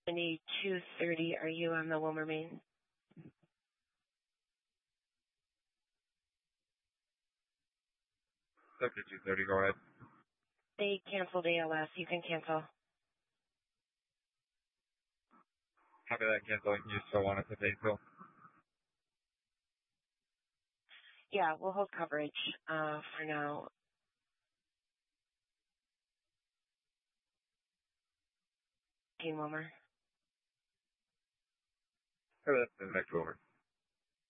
7230, are you on the Wilmer main? Subject 230, go ahead. They canceled ALS. You can cancel. Copy that cancellation. You still want it to pay still? Yeah, we'll hold coverage for now. Wilmer. Copy that. Next over.